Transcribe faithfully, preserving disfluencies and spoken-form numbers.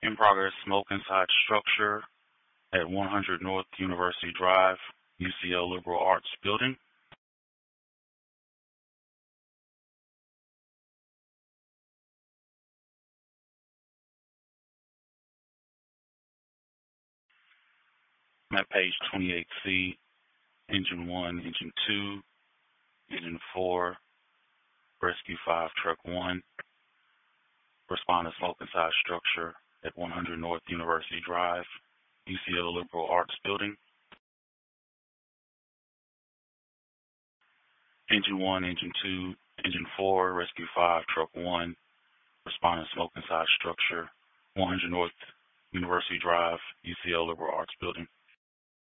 In progress, smoke inside structure at one hundred North University Drive, U C L Liberal Arts Building. I'm at page twenty-eight C, engine one, engine two, engine four, rescue five, truck one. Respond to smoke inside structure at one hundred North University Drive, U C L Liberal Arts Building. Engine one, engine two, engine four, rescue five, truck one. Respond to smoke inside structure, one hundred North University Drive, U C L Liberal Arts Building.